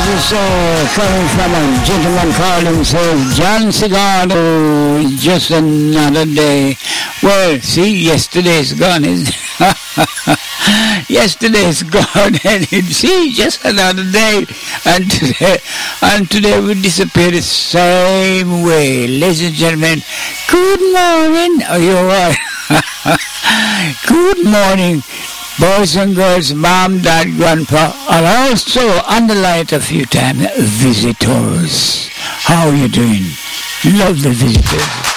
is coming from a gentleman called himself John Sigado. Just another day. Well, see, yesterday's gone, isn't it? Yesterday's gone, and see, just another day. And today we disappear the same way. Ladies and gentlemen, good morning. Are you alright? Good morning, boys and girls, mom, dad, grandpa, and also on the light a few times, visitors. How are you doing? Love the visitors.